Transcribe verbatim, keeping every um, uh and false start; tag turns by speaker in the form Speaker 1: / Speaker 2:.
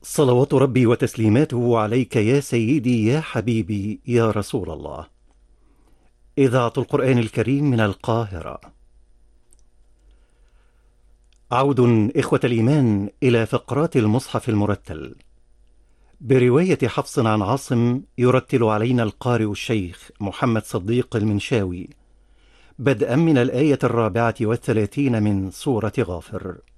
Speaker 1: صلوات ربي وتسليماته عليك يا سيدي يا حبيبي يا رسول الله. إذاعة القرآن الكريم من القاهرة. عود إخوة الإيمان إلى فقرات المصحف المرتل برواية حفص عن عاصم، يرتل علينا القارئ الشيخ محمد صديق المنشاوي، بدءا من الآية الرابعة والثلاثين من سورة غافر.